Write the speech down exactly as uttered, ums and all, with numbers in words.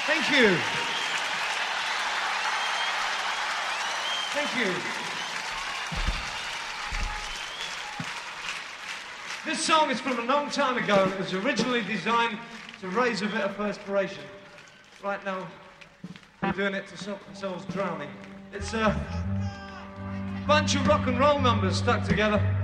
Thank you. Thank you. This song is from a long time ago, and it was originally designed to raise a bit of perspiration. Right now, we're doing it to stop ourselves drowning. It's a bunch of rock and roll numbers stuck together.